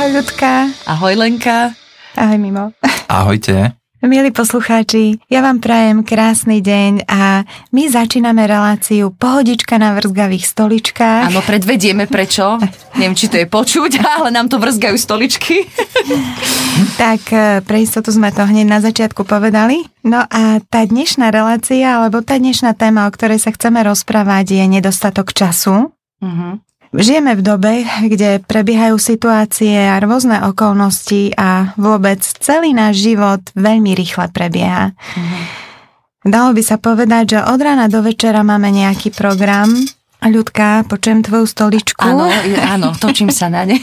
Ahoj Ľudka. Ahoj Lenka. Ahoj Mimo. Ahojte. Milí poslucháči, ja vám prajem krásny deň a my začíname reláciu Pohodička na vrzgavých stoličkách. Áno, predvedieme prečo. Neviem, či to je počuť, ale nám to vrzgajú stoličky. Tak pre istotu sme to hneď na začiatku povedali. No a tá dnešná relácia, alebo tá dnešná téma, o ktorej sa chceme rozprávať, je nedostatok času. Žijeme v dobe, kde prebiehajú situácie a rôzne okolnosti a vôbec celý náš život veľmi rýchle prebieha. Dalo by sa povedať, že od rána do večera máme nejaký program. Ľudka, počujem tvoju stoličku. Áno, točím sa na ne.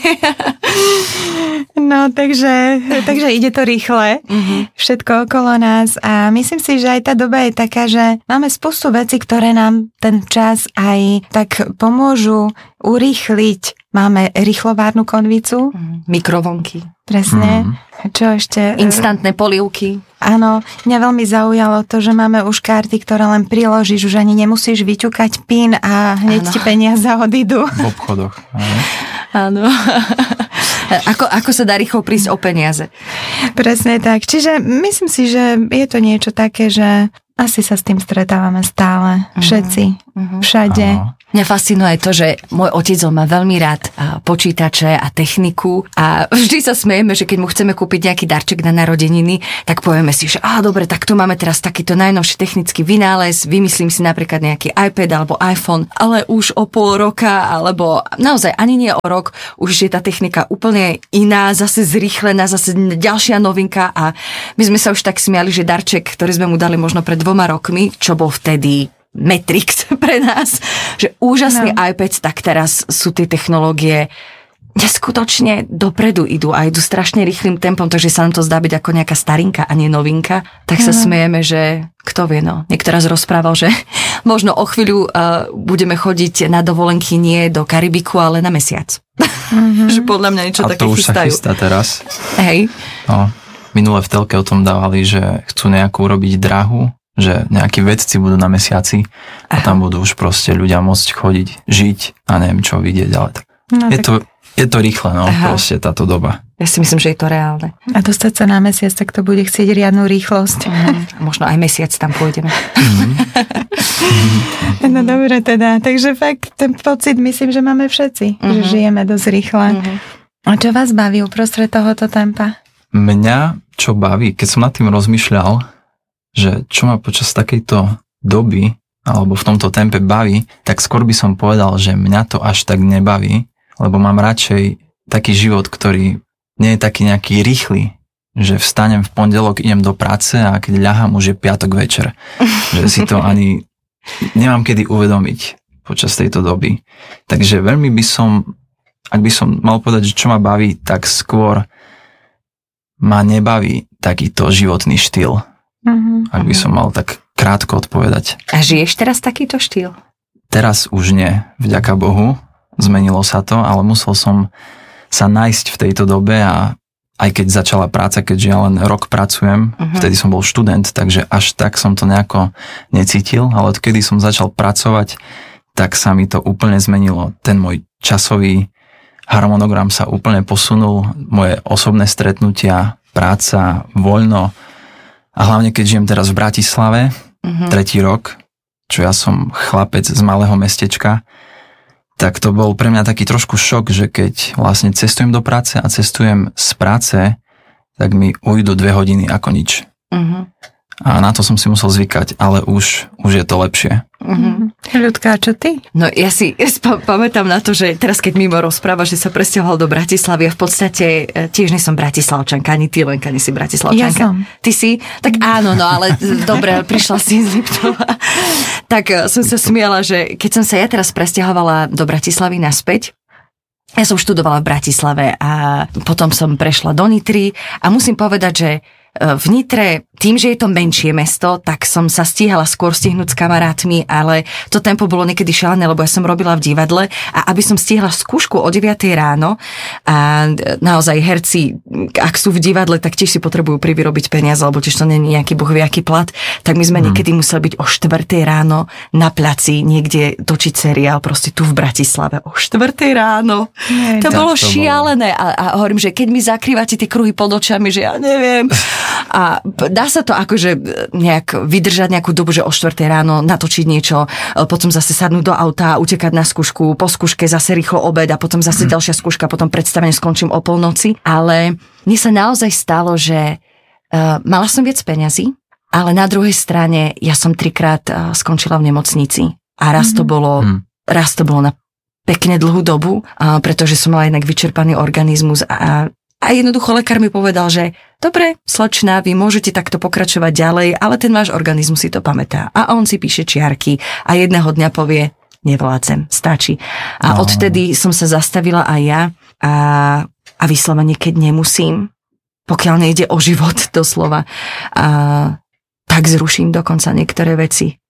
No, takže ide to rýchle. Všetko okolo nás a myslím si, že aj tá doba je taká, že máme spustu vecí, ktoré nám ten čas aj tak pomôžu urýchliť. Máme rýchlovárnu konvicu. Mikrovlnky. Presne. Čo ešte? Instantné polievky. Áno, mňa veľmi zaujalo to, že máme už karty, ktoré len priložíš, už ani nemusíš vyťukať PIN a hneď ti peniaze odídu. V obchodoch. Áno. Ako sa dá rýchlo prísť o peniaze? Presne tak. Čiže myslím si, že je to niečo také, že asi sa s tým stretávame stále. Všetci. Všade. Áno. Mňa fascinuje to, že môj otec má veľmi rád počítače a techniku a vždy sa smejeme, že keď mu chceme kúpiť nejaký darček na narodeniny, tak povieme si, že dobre, tak tu máme teraz takýto najnovší technický vynález, vymyslím si napríklad nejaký iPad alebo iPhone, ale už o pol roka, alebo naozaj ani nie o rok, už je tá technika úplne iná, zase zrýchlená, zase ďalšia novinka a my sme sa už tak smiali, že darček, ktorý sme mu dali možno pred 2 rokmi, čo bol vtedy Matrix pre nás, že úžasný iPad, tak teraz sú tie technológie neskutočne dopredu idú a idú strašne rýchlym tempom, takže sa nám to zdá byť ako nejaká starinka a nie novinka. Tak sa smejeme, že kto vie, niekto raz rozprával, že možno o chvíľu budeme chodiť na dovolenky nie do Karibiku, ale na mesiac. Že podľa mňa niečo také chystajú. A to už sa chystá teraz. Hej. No, minule v telke o tom dávali, že chcú nejakú robiť dráhu, že nejakí vedci budú na mesiaci a tam budú už proste ľudia môcť chodiť, žiť a neviem čo vidieť, ale tak. Je to rýchle, proste táto doba. Ja si myslím, že je to reálne. A dostať sa na mesiac, tak to bude chcieť riadnu rýchlosť. Možno aj mesiac tam pôjdeme. No dobre teda, takže fakt ten pocit myslím, že máme všetci, že žijeme dosť rýchle. A čo vás baví uprostred tohoto tempa? Mňa čo baví, keď som nad tým rozmýšľal, že čo ma počas takejto doby alebo v tomto tempe baví, tak skôr by som povedal, že mňa to až tak nebaví, lebo mám radšej taký život, ktorý nie je taký nejaký rýchly, že vstanem v pondelok, idem do práce a keď ľahám, už je piatok večer. Že si to ani nemám kedy uvedomiť počas tejto doby. Takže veľmi by som, ak by som mal povedať, že čo ma baví, tak skôr ma nebaví takýto životný štýl. Ak by som mal tak krátko odpovedať. A žiješ teraz takýto štýl? Teraz už nie, vďaka Bohu. Zmenilo sa to, ale musel som sa nájsť v tejto dobe a aj keď začala práca, keďže ja len rok pracujem, vtedy som bol študent, takže až tak som to nejako necítil, ale odkedy som začal pracovať, tak sa mi to úplne zmenilo. Ten môj časový harmonogram sa úplne posunul, moje osobné stretnutia, práca, voľno. A hlavne, keď žijem teraz v Bratislave, 3. rok, čo ja som chlapec z malého mestečka, tak to bol pre mňa taký trošku šok, že keď vlastne cestujem do práce a cestujem z práce, tak mi ujdu 2 hodiny ako nič. A na to som si musel zvykať, ale už je to lepšie. Ľudka, čo ty? No ja si pamätám na to, že teraz keď Mimo rozpráva, že sa presťahoval do Bratislavy a v podstate tiež nie som Bratislavčanka, ani ty, Lenka, nie si Bratislavčanka. Ja som. Ty si? Tak áno, no ale dobre, prišla si z Liptova. Tak som sa smiala, že keď som sa ja teraz presťahovala do Bratislavy naspäť, ja som študovala v Bratislave a potom som prešla do Nitry a musím povedať, že v Nitre tým, že je to menšie mesto, tak som sa stíhala skôr stihnúť s kamarátmi, ale to tempo bolo niekedy šialené, lebo ja som robila v divadle a aby som stihla skúšku o 9 ráno a naozaj herci, ak sú v divadle, tak tiež si potrebujú privyrobiť peniaze, lebo tiež to nie je nejaký bohviaký plat, tak my sme niekedy museli byť o 4 ráno na placi niekde točiť seriál, proste tu v Bratislave o 4 ráno. To bolo šialené a hovorím, že keď mi zakrývate tie kruhy pod očami, že ja neviem. A dá sa to akože nejak vydržať nejakú dobu, že o 4 ráno natočiť niečo, potom zase sadnúť do auta, utekať na skúšku, po skúške zase rýchlo obed a potom zase ďalšia skúška, potom predstavenie skončím o polnoci. Ale mne sa naozaj stalo, že mala som viac peňazí, ale na druhej strane ja som 3-krát skončila v nemocnici. A raz to bolo na pekne dlhú dobu, pretože som mala jednak vyčerpaný organizmus a jednoducho lekár mi povedal, že dobre, slečná, vy môžete takto pokračovať ďalej, ale ten váš organizmus si to pamätá. A on si píše čiarky a jedného dňa povie, nevládzem, stačí. A odtedy som sa zastavila aj ja a vyslovene, keď nemusím, pokiaľ nejde o život doslova, tak zruším dokonca niektoré veci.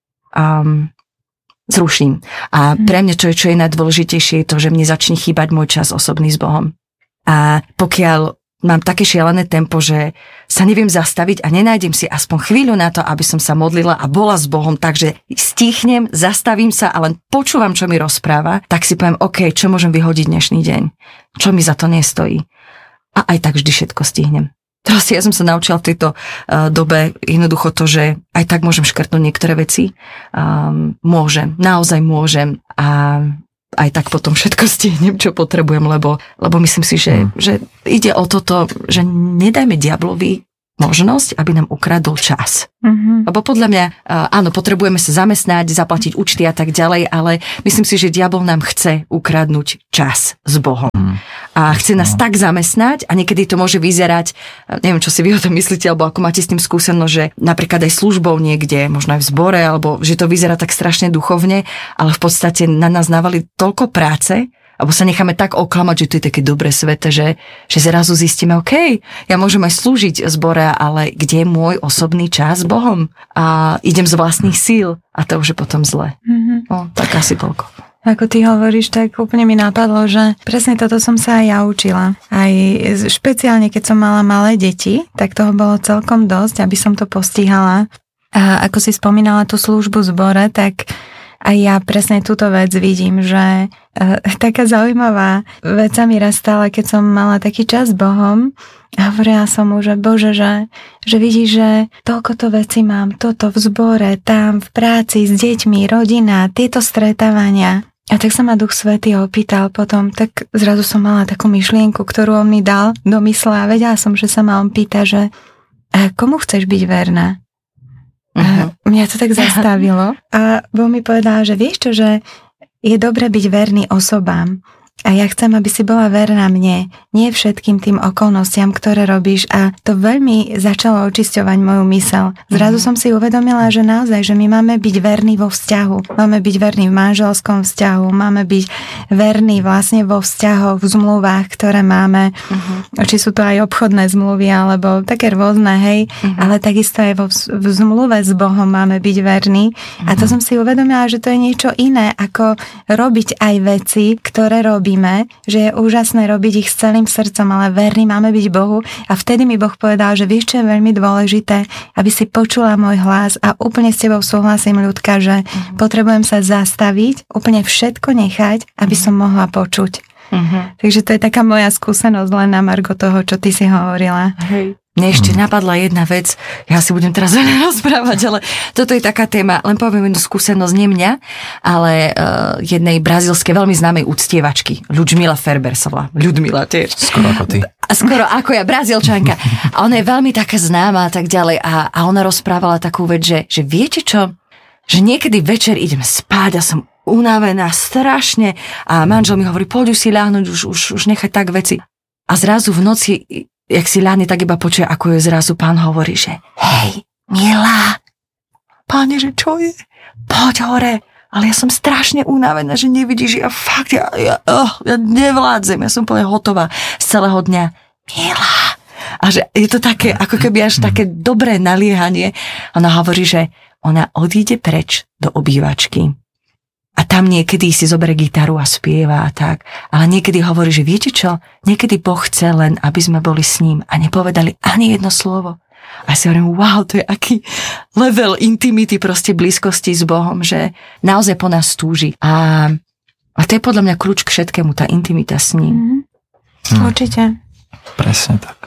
Zruším. A pre mňa, čo je najdôležitejšie, je to, že mne začne chýbať môj čas osobný s Bohom. A pokiaľ mám také šialené tempo, že sa neviem zastaviť a nenájdem si aspoň chvíľu na to, aby som sa modlila a bola s Bohom, takže stichnem, zastavím sa a len počúvam, čo mi rozpráva, tak si poviem, OK, čo môžem vyhodiť dnešný deň? Čo mi za to nestojí? A aj tak vždy všetko stihnem. Teraz ja som sa naučila v tejto dobe jednoducho to, že aj tak môžem škrtnúť niektoré veci. Môžem, naozaj môžem a aj tak potom všetko stihnem, čo potrebujem, lebo myslím si, že ide o toto, že nedajme diablovi možnosť, aby nám ukradol čas. Lebo podľa mňa, áno, potrebujeme sa zamestnať, zaplatiť účty a tak ďalej, ale myslím si, že diabol nám chce ukradnúť čas s Bohom. A chce nás tak zamestnať a niekedy to môže vyzerať, neviem, čo si vy o tom myslíte, alebo ako máte s tým skúsenosť, že napríklad aj službou niekde, možno aj v zbore, alebo že to vyzerá tak strašne duchovne, ale v podstate na nás návali toľko práce, alebo sa necháme tak oklamať, že to je také dobré svete, že zrazu zistíme, OK, ja môžem aj slúžiť zbore, ale kde je môj osobný čas s Bohom? A idem z vlastných síl a to už je potom zle. Tak asi toľko. Ako ty hovoríš, tak úplne mi napadlo, že presne toto som sa aj ja učila. Aj špeciálne, keď som mala malé deti, tak toho bolo celkom dosť, aby som to postihala. A ako si spomínala tú službu v zbore, tak aj ja presne túto vec vidím, že taká zaujímavá vec sa mi raz stala, keď som mala taký čas s Bohom a hovorila som mu, že Bože, že vidíš, že toľkoto veci mám, toto v zbore, tam v práci, s deťmi, rodina, tieto stretávania. A tak sa ma Duch Svätý opýtal potom, tak zrazu som mala takú myšlienku, ktorú on mi dal do mysle a vedela som, že sa ma on pýta, že komu chceš byť verná? A mňa to tak zastavilo a Boh mi povedal, že vieš čo, že je dobre byť verný osobám a ja chcem, aby si bola verná mne, nie všetkým tým okolnostiam, ktoré robíš a to veľmi začalo očisťovať moju mysel. Zrazu som si uvedomila, že naozaj, že my máme byť verní vo vzťahu, máme byť verní v manželskom vzťahu, máme byť verní vlastne vo vzťahoch, v zmluvách, ktoré máme, či sú to aj obchodné zmluvy, alebo také rôzne, hej, ale takisto aj v zmluve s Bohom máme byť verní a to som si uvedomila, že to je niečo iné, ako robiť aj veci, ktoré robíme, že je úžasné robiť ich s celým srdcom, ale verní máme byť Bohu a vtedy mi Boh povedal, že vieš, čo je veľmi dôležité, aby si počula môj hlas a úplne s tebou súhlasím, ľudka, že potrebujem sa zastaviť, úplne všetko nechať, aby som mohla počuť. Takže to je taká moja skúsenosť len na margo toho, čo ty si hovorila. Hej. Mne ešte napadla jedna vec, ja si budem teraz rozprávať, ale toto je taká téma, len poviem jednu skúsenosť, nie mňa, ale jednej brazílskej veľmi známej uctievačky, Ludmila Ferber sa volá, Ľudmila tiež. Skoro ako ty. Skoro ako ja, Brazílčanka. A ona je veľmi taká známa a tak ďalej a ona rozprávala takú vec, že viete čo, že niekedy večer idem spať a som unavená strašne a manžel mi hovorí, poď už si ľahnuť, už nechaj tak veci. A zrazu v noci jak si ľahne, tak iba počuje, ako je zrazu pán hovorí, že hej, milá, páne, že čo je? Poď hore, ale ja som strašne unavená, že nevidíš, ja nevládzem, ja som úplne hotová z celého dňa. Milá, A že je to také, ako keby až také dobré naliehanie. Ona hovorí, že ona odíde preč do obývačky. A tam niekedy si zoberie gitaru a spieva a tak. Ale niekedy hovorí, že viete čo? Niekedy Boh chce len, aby sme boli s ním a nepovedali ani jedno slovo. A si hovorím, wow, to je aký level intimity, proste blízkosti s Bohom, že naozaj po nás túži. A to je podľa mňa kľúč k všetkému, tá intimita s ním. Určite. Presne tak.